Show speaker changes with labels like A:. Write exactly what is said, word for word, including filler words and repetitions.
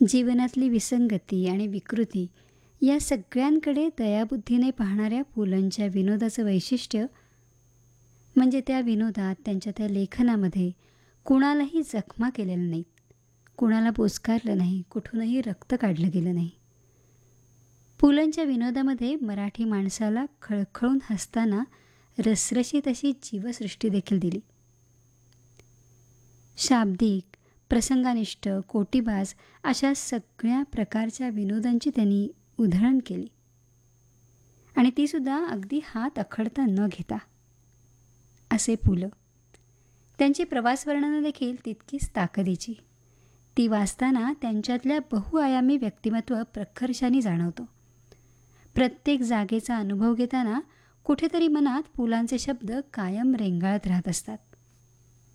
A: जीवनातली विसंगती आणि विकृती या सगळ्यांकडे दयाबुद्धीने पाहणाऱ्या पुलंच्या विनोदाचं वैशिष्ट्य म्हणजे त्या विनोदात, त्यांच्या त्या लेखनामध्ये कुणालाही जखमा केलेल्या नाहीत, कुणाला पोचकारलं नाही, कुठूनही रक्त काढलं गेलं नाही. पुलंच्या विनोदामध्ये मराठी माणसाला खळखळून हसताना रसरशीत अशी जीवसृष्टी देखील दिली. शाब्दिक, प्रसंगानिष्ठ, कोटीबाज अशा सगळ्या प्रकारच्या विनोदांची त्यांनी उधळण केली आणि तीसुद्धा अगदी हात अखडता न घेता. असे पु ल. त्यांची प्रवासवर्णनं देखील तितकीच ताकदीची. ती वाचताना त्यांच्यातल्या बहुआयामी व्यक्तिमत्व प्रखरशाने जाणवतो. प्रत्येक जागेचा अनुभव घेताना कुठेतरी मनात पुलांचे शब्द कायम रेंगाळत राहत असतात.